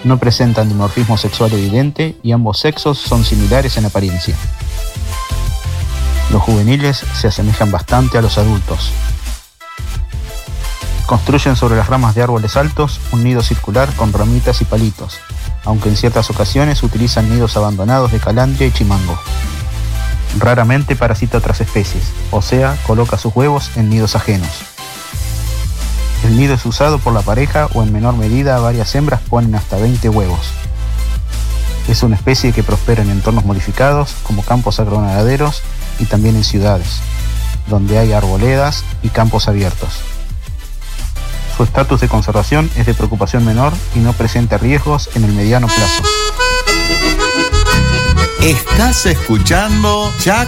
No presentan dimorfismo sexual evidente y ambos sexos son similares en apariencia. Los juveniles se asemejan bastante a los adultos. Construyen sobre las ramas de árboles altos un nido circular con ramitas y palitos, aunque en ciertas ocasiones utilizan nidos abandonados de calandria y chimango. Raramente parasita otras especies, o sea, coloca sus huevos en nidos ajenos. El nido es usado por la pareja o en menor medida varias hembras ponen hasta 20 huevos. Es una especie que prospera en entornos modificados como campos agroganaderos y también en ciudades, donde hay arboledas y campos abiertos. Su estatus de conservación es de preocupación menor y no presenta riesgos en el mediano plazo. Estás escuchando